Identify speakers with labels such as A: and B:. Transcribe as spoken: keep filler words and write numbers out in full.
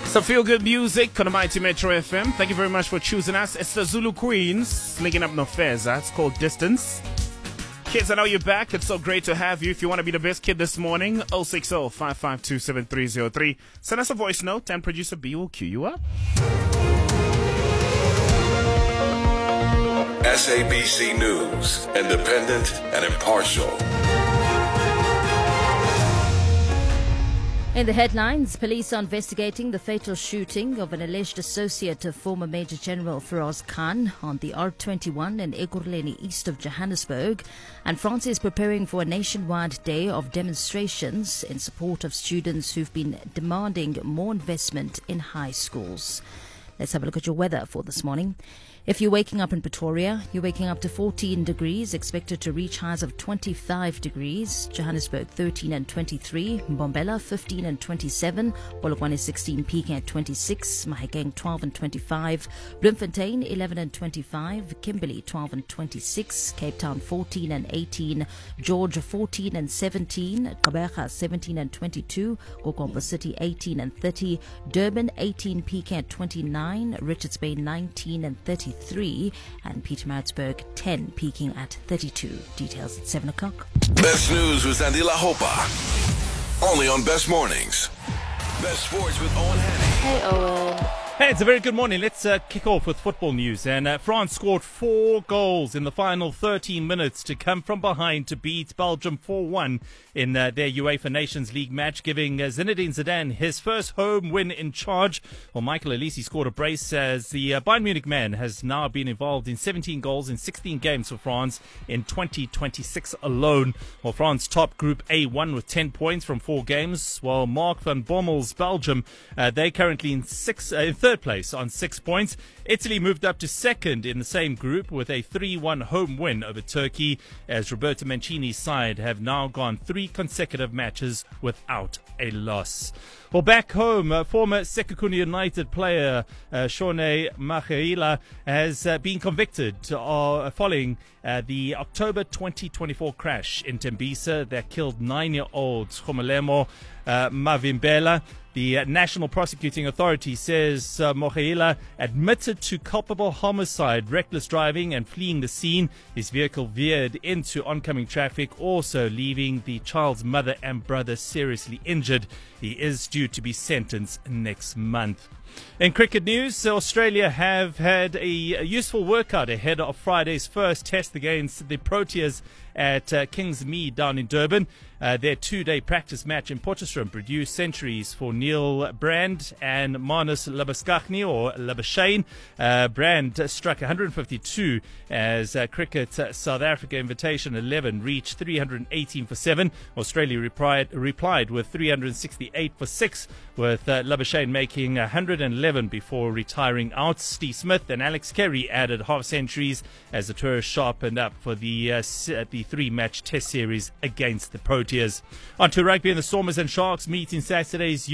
A: Some feel-good music on the Mighty Metro F M. Thank you very much for choosing us. It's the Zulu Queens linking up Nofeza. It's called Distance. Kids, I know you're back. It's so great to have you. If you want to be the best kid this morning, oh six oh, five five two, seven three oh three. Send us a voice note and producer B will cue you up.
B: S A B C News, independent and impartial.
C: In the headlines, police are investigating the fatal shooting of an alleged associate of former Major General Feroz Khan on the R twenty-one in Ekurhuleni, east of Johannesburg. And France is preparing for a nationwide day of demonstrations in support of students who've been demanding more investment in high schools. Let's have a look at your weather for this morning. If you're waking up in Pretoria, you're waking up to fourteen degrees, expected to reach highs of twenty-five degrees. Johannesburg thirteen and twenty-three, Mbombela fifteen and twenty-seven, Polokwane sixteen peaking at twenty-six, Mahikeng twelve and twenty-five, Bloemfontein eleven and twenty-five, Kimberley twelve and twenty-six, Cape Town fourteen and eighteen, George fourteen and seventeen, Gqeberha seventeen and twenty-two, Gqeberha City eighteen and thirty, Durban eighteen peaking at twenty-nine, Richards Bay nineteen and thirty-three, and Pietermaritzburg ten peaking at thirty-two. Details at seven o'clock.
B: Best news with Andila Hopa. Only on Best Mornings. Best Sports with Owen Hanny.
D: Hey, Owen.
A: Hey, it's a very good morning. Let's uh, kick off with football news. And uh, France scored four goals in the final thirteen minutes to come from behind to beat Belgium four one in uh, their UEFA Nations League match, giving uh, Zinedine Zidane his first home win in charge. Well, Michael Olise scored a brace as the uh, Bayern Munich man has now been involved in seventeen goals in sixteen games for France in twenty twenty-six alone. Well, France top Group A one with ten points from four games, while Mark van Bommel's Belgium, uh, they're currently in six, uh, in third place on six points. Italy moved up to second in the same group with a three one home win over Turkey, as Roberto Mancini's side have now gone three consecutive matches without a loss. Well, back home, uh, former Sekhukhune United player uh, Shone Machaila has uh, been convicted uh, following uh, the October twenty twenty-four crash in Tembisa that killed nine-year-old Khomelemo uh, Mavimbela. The uh, National Prosecuting Authority says uh, Mochaila admitted to culpable homicide, reckless driving and fleeing the scene. His vehicle veered into oncoming traffic, also leaving the child's mother and brother seriously injured. He is due to be sentenced next month. In cricket news, Australia have had a useful workout ahead of Friday's first test against the Proteas at uh, Kingsmead down in Durban. Uh, their two-day practice match in Potchefstroom produced centuries for Neil Brand and Marnus Labuschagne or Labuschagne. Uh, Brand struck one hundred fifty-two as uh, Cricket uh, South Africa Invitation eleven reached three hundred eighteen for seven. Australia replied, replied with three hundred sixty-eight for six, with uh, Labuschagne making one hundred eleven before retiring out. Steve Smith and Alex Carey added half centuries as the tourists sharpened up for the uh, the three-match test series against the Proteas. On to rugby, and the Stormers and Sharks meet in Saturday's